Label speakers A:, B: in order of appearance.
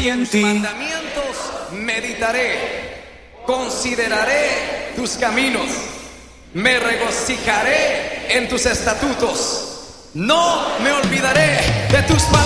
A: hay en ti.
B: Mandamientos meditaré, consideraré tus caminos, me regocijaré en tus estatutos, no me olvidaré de tus palabras.